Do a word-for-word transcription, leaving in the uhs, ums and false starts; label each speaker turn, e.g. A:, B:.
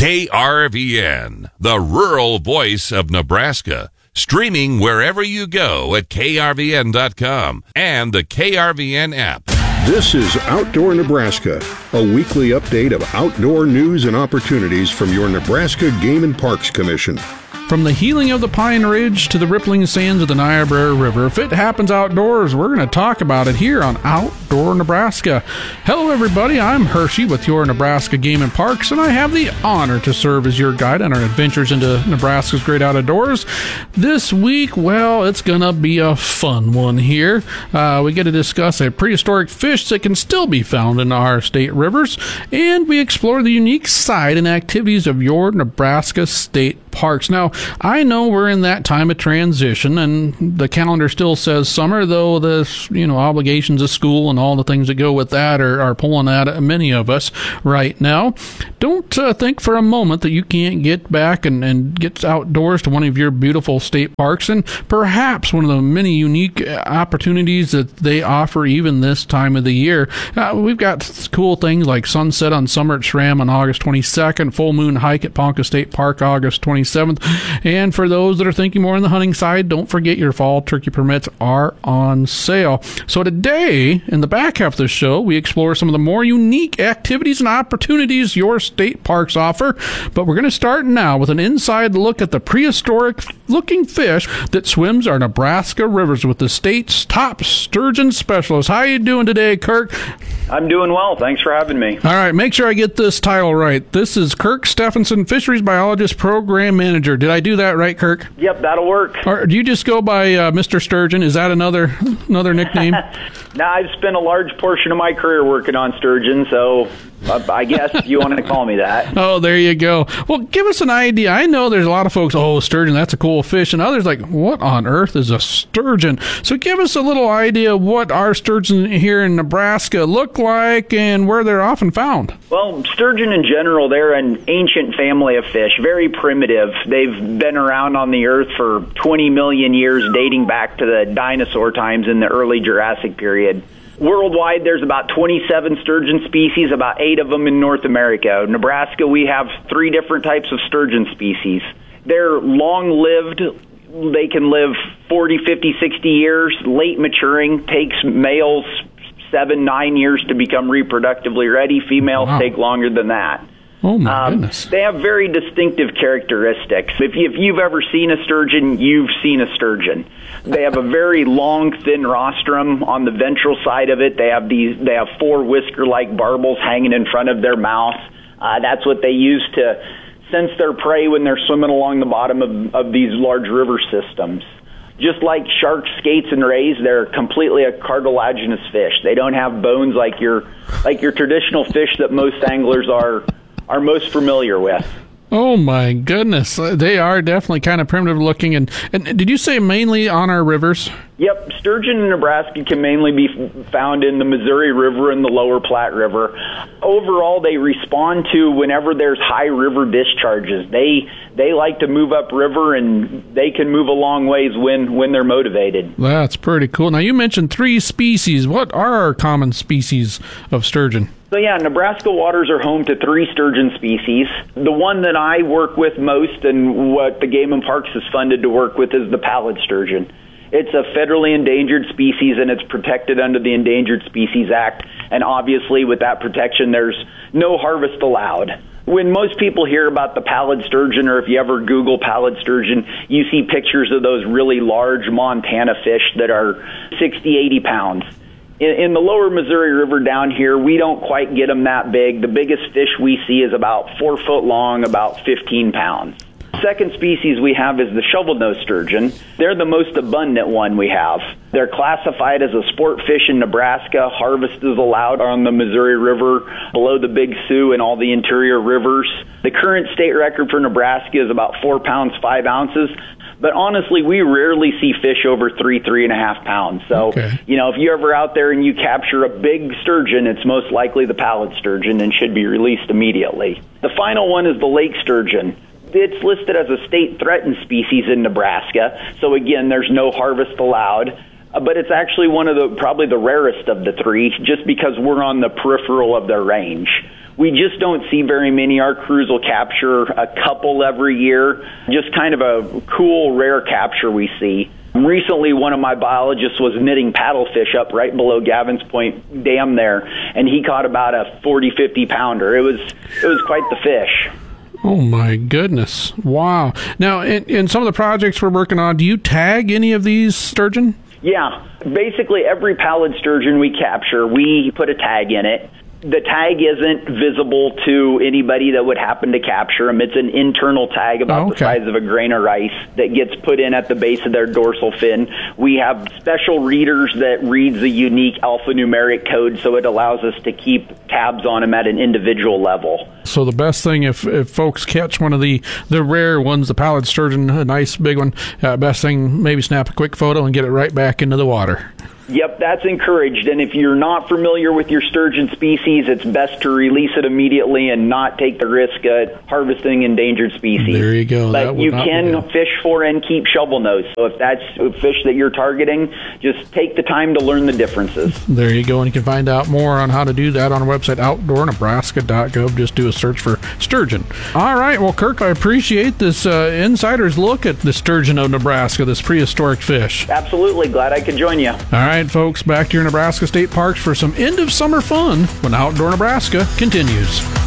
A: K R V N, the rural voice of Nebraska. Streaming wherever you go at K R V N dot com and the K R V N app.
B: This is Outdoor Nebraska, a weekly update of outdoor news and opportunities from your Nebraska Game and Parks Commission.
C: From the healing of the Pine Ridge to the rippling sands of the Niobrara River, if it happens outdoors, we're going to talk about it here on Outdoor Nebraska. Hello, everybody. I'm Hershey with your Nebraska Game and Parks, and I have the honor to serve as your guide on our adventures into Nebraska's great outdoors. This week, well, it's going to be a fun one here. Uh, we get to discuss a prehistoric fish that can still be found in our state rivers, and we explore the unique side and activities of your Nebraska state parks. Now, I know we're in that time of transition, and the calendar still says summer, though the you know obligations of school and all the things that go with that are, are pulling at many of us right now. Don't uh, think for a moment that you can't get back and, and get outdoors to one of your beautiful state parks, and perhaps one of the many unique opportunities that they offer even this time of the year. Uh, we've got cool things like Sunset on Summer at SRAM on August twenty-second, Full Moon Hike at Ponca State Park August twenty-seventh. And for those that are thinking more on the hunting side, don't forget your fall turkey permits are on sale. So today, in the back half of the show, we explore some of the more unique activities and opportunities your state parks offer. But we're going to start now with an inside look at the prehistoric-looking fish that swims our Nebraska rivers with the state's top sturgeon specialist. How you doing today, Kirk?
D: I'm doing well. Thanks for having me.
C: All right, make sure I get this title right. This is Kirk Stephenson, Fisheries Biologist Program Manager. Did I do that right, Kirk?
D: Yep, that'll work.
C: Or do you just go by uh, Mister Sturgeon? Is that another another nickname?
D: Now, I've spent a large portion of my career working on sturgeon, so uh, I guess you want to call me that.
C: Oh, there you go. Well, give us an idea. I know there's a lot of folks, oh, sturgeon, that's a cool fish, and others like, what on earth is a sturgeon? So give us a little idea what our sturgeon here in Nebraska look like and where they're often found.
D: Well, sturgeon in general, they're an ancient family of fish, very primitive. They've been around on the earth for twenty million years, dating back to the dinosaur times in the early Jurassic period. Worldwide, there's about twenty-seven sturgeon species, about eight of them in North America. Nebraska, we have three different types of sturgeon species. They're long-lived. They can live forty, fifty, sixty years. Late maturing, takes males seven, nine years to become reproductively ready. Females wow. take longer than that.
C: Oh, my
D: um,
C: goodness.
D: They have very distinctive characteristics. If, you, if you've ever seen a sturgeon, you've seen a sturgeon. They have a very long, thin rostrum on the ventral side of it. They have these. They have four whisker-like barbels hanging in front of their mouth. Uh, that's what they use to sense their prey when they're swimming along the bottom of, of these large river systems. Just like sharks, skates, and rays, they're completely a cartilaginous fish. They don't have bones like your like your traditional fish that most anglers are are most familiar with.
C: Oh, my goodness. They are definitely kind of primitive looking. And, and did you say mainly on our rivers?
D: Yep. Sturgeon in Nebraska can mainly be found in the Missouri River and the Lower Platte River. Overall, they respond to whenever there's high river discharges. They they like to move up river, and they can move a long ways when, when they're motivated.
C: That's pretty cool. Now, you mentioned three species. What are our common species of sturgeon?
D: So yeah, Nebraska waters are home to three sturgeon species. The one that I work with most and what the Game and Parks is funded to work with is the pallid sturgeon. It's a federally endangered species, and it's protected under the Endangered Species Act. And obviously, with that protection, there's no harvest allowed. When most people hear about the pallid sturgeon, or if you ever Google pallid sturgeon, you see pictures of those really large Montana fish that are sixty, eighty pounds. In, in the lower Missouri River down here, we don't quite get them that big. The biggest fish we see is about four foot long, about fifteen pounds. Second species we have is the shovel-nosed sturgeon. They're the most abundant one we have. They're classified as a sport fish in Nebraska. Harvest is allowed on the Missouri River, below the Big Sioux and all the interior rivers. The current state record for Nebraska is about four pounds, five ounces. But honestly, we rarely see fish over three, three and a half pounds. So, okay. you know, if you're ever out there and you capture a big sturgeon, it's most likely the pallid sturgeon and should be released immediately. The final one is the lake sturgeon. It's listed as a state threatened species in Nebraska. So again, there's no harvest allowed. Uh, but it's actually one of the probably the rarest of the three, just because we're on the peripheral of their range. We just don't see very many. Our crews will capture a couple every year, just kind of a cool, rare capture we see. Recently, one of my biologists was knitting paddlefish up right below Gavin's Point Dam there, and he caught about a forty, fifty pounder. It was, it was quite the fish.
C: Oh, my goodness. Wow. Now, in, in some of the projects we're working on, do you tag any of these sturgeon?
D: Yeah. Basically, every pallid sturgeon we capture, we put a tag in it. The tag isn't visible to anybody that would happen to capture them. It's an internal tag about
C: oh, okay.
D: the size of a grain of rice that gets put in at the base of their dorsal fin. We have special readers that reads the unique alphanumeric code, so it allows us to keep tabs on them at an individual level.
C: So the best thing, if, if folks catch one of the, the rare ones, the pallid sturgeon, a nice big one, uh, best thing, maybe snap a quick photo and get it right back into the water.
D: Yep, that's encouraged. And if you're not familiar with your sturgeon species, it's best to release it immediately and not take the risk at harvesting endangered species.
C: There you go.
D: But you can fish for and keep shovel nose. So if that's a fish that you're targeting, just take the time to learn the differences.
C: There you go. And you can find out more on how to do that on our website, outdoor nebraska dot gov. Just do a search for sturgeon. All right. Well, Kirk, I appreciate this uh, insider's look at the sturgeon of Nebraska, this prehistoric fish.
D: Absolutely. Glad I could join you.
C: All right. All right, folks, back to your Nebraska State Parks for some end-of-summer fun when Outdoor Nebraska continues.